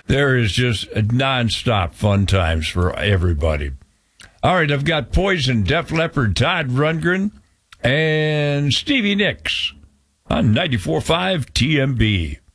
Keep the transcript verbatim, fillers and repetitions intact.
There is just nonstop fun times for everybody. All right, I've got Poison, Def Leppard, Todd Rundgren, and Stevie Nicks on ninety-four point five T M B.